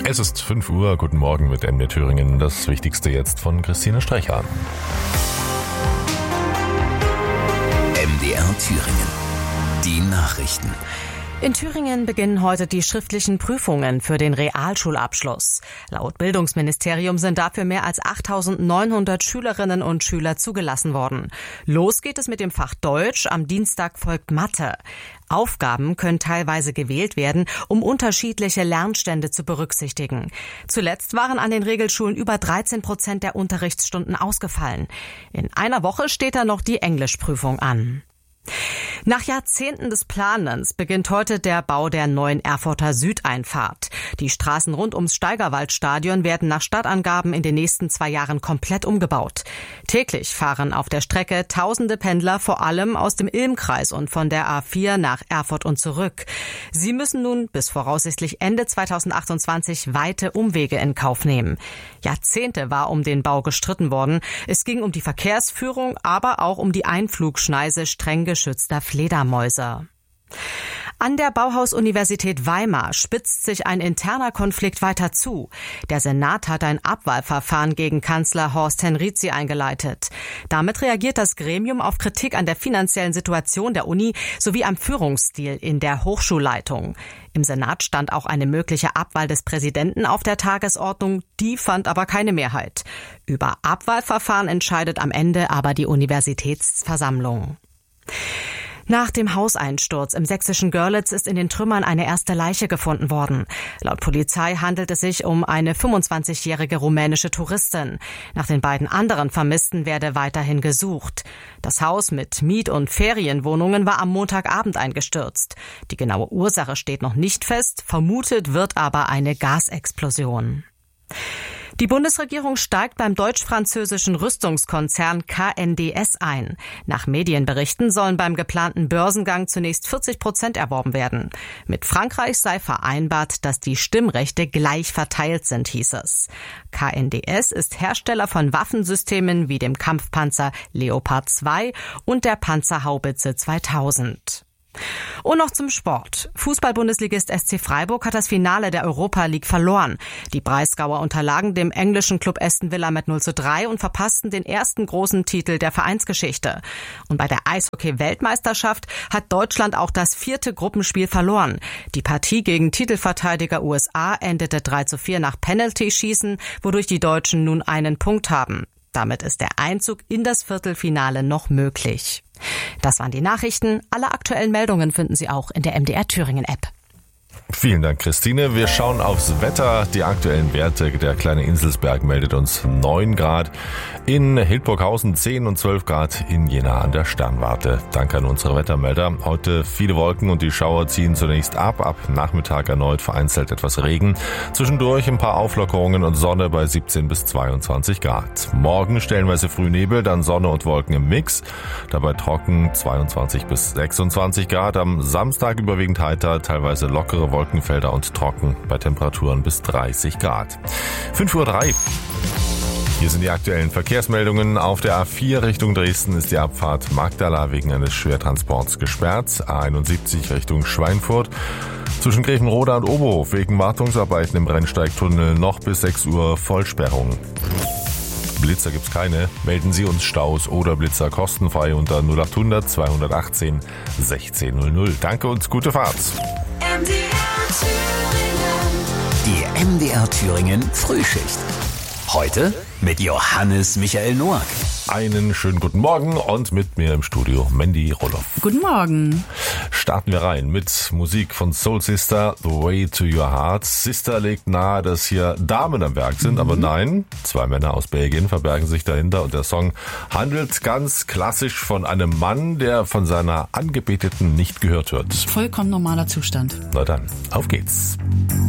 Es ist 5 Uhr, guten Morgen mit MDR Thüringen. Das Wichtigste jetzt von Christine Streicher. MDR Thüringen. Die Nachrichten. In Thüringen beginnen heute die schriftlichen Prüfungen für den Realschulabschluss. Laut Bildungsministerium sind dafür mehr als 8.900 Schülerinnen und Schüler zugelassen worden. Los geht es mit dem Fach Deutsch, am Dienstag folgt Mathe. Aufgaben können teilweise gewählt werden, um unterschiedliche Lernstände zu berücksichtigen. Zuletzt waren an den Regelschulen über 13% der Unterrichtsstunden ausgefallen. In einer Woche steht da noch die Englischprüfung an. Nach Jahrzehnten des Planens beginnt heute der Bau der neuen Erfurter Südeinfahrt. Die Straßen rund ums Steigerwaldstadion werden nach Stadtangaben in den nächsten 2 Jahren komplett umgebaut. Täglich fahren auf der Strecke tausende Pendler, vor allem aus dem Ilmkreis und von der A4 nach Erfurt und zurück. Sie müssen nun bis voraussichtlich Ende 2028 weite Umwege in Kauf nehmen. Jahrzehnte war um den Bau gestritten worden. Es ging um die Verkehrsführung, aber auch um die Einflugschneise streng geschützter Fledermäuse. An der Bauhaus-Universität Weimar spitzt sich ein interner Konflikt weiter zu. Der Senat hat ein Abwahlverfahren gegen Kanzler Horst Henrizi eingeleitet. Damit reagiert das Gremium auf Kritik an der finanziellen Situation der Uni sowie am Führungsstil in der Hochschulleitung. Im Senat stand auch eine mögliche Abwahl des Präsidenten auf der Tagesordnung, die fand aber keine Mehrheit. Über Abwahlverfahren entscheidet am Ende aber die Universitätsversammlung. Nach dem Hauseinsturz im sächsischen Görlitz ist in den Trümmern eine erste Leiche gefunden worden. Laut Polizei handelt es sich um eine 25-jährige rumänische Touristin. Nach den beiden anderen Vermissten werde weiterhin gesucht. Das Haus mit Miet- und Ferienwohnungen war am Montagabend eingestürzt. Die genaue Ursache steht noch nicht fest, vermutet wird aber eine Gasexplosion. Die Bundesregierung steigt beim deutsch-französischen Rüstungskonzern KNDS ein. Nach Medienberichten sollen beim geplanten Börsengang zunächst 40% erworben werden. Mit Frankreich sei vereinbart, dass die Stimmrechte gleich verteilt sind, hieß es. KNDS ist Hersteller von Waffensystemen wie dem Kampfpanzer Leopard 2 und der Panzerhaubitze 2000. Und noch zum Sport. Fußball-Bundesligist SC Freiburg hat das Finale der Europa League verloren. Die Breisgauer unterlagen dem englischen Club Aston Villa mit 0:3 und verpassten den ersten großen Titel der Vereinsgeschichte. Und bei der Eishockey-Weltmeisterschaft hat Deutschland auch das 4. Gruppenspiel verloren. Die Partie gegen Titelverteidiger USA endete 3:4 nach Penalty-Schießen, wodurch die Deutschen nun einen Punkt haben. Damit ist der Einzug in das Viertelfinale noch möglich. Das waren die Nachrichten. Alle aktuellen Meldungen finden Sie auch in der MDR Thüringen App. Vielen Dank, Christine. Wir schauen aufs Wetter. Die aktuellen Werte. Der kleine Inselsberg meldet uns 9 Grad. In Hildburghausen 10 und 12 Grad in Jena an der Sternwarte. Danke an unsere Wettermelder. Heute viele Wolken und die Schauer ziehen zunächst ab. Ab Nachmittag erneut vereinzelt etwas Regen. Zwischendurch ein paar Auflockerungen und Sonne bei 17 bis 22 Grad. Morgen stellenweise Frühnebel, dann Sonne und Wolken im Mix. Dabei trocken 22 bis 26 Grad. Am Samstag überwiegend heiter, teilweise lockere Wolkenfelder und trocken bei Temperaturen bis 30 Grad. 5:03 Uhr. Hier sind die aktuellen Verkehrsmeldungen. Auf der A4 Richtung Dresden ist die Abfahrt Magdala wegen eines Schwertransports gesperrt. A71 Richtung Schweinfurt. Zwischen Grevenroda und Oberhof wegen Wartungsarbeiten im Rennsteigtunnel noch bis 6 Uhr Vollsperrung. Blitzer gibt's keine. Melden Sie uns Staus oder Blitzer kostenfrei unter 0800 218 1600. Danke und gute Fahrt. Die MDR Thüringen Frühschicht. Heute mit Johannes Michael Noack. Einen schönen guten Morgen und mit mir im Studio Mandy Roloff. Guten Morgen. Starten wir rein mit Musik von Soul Sister, The Way to Your Heart. Sister legt nahe, dass hier Damen am Werk sind, aber nein, 2 Männer aus Belgien verbergen sich dahinter und der Song handelt ganz klassisch von einem Mann, der von seiner Angebeteten nicht gehört wird. Vollkommen normaler Zustand. Na dann, auf geht's.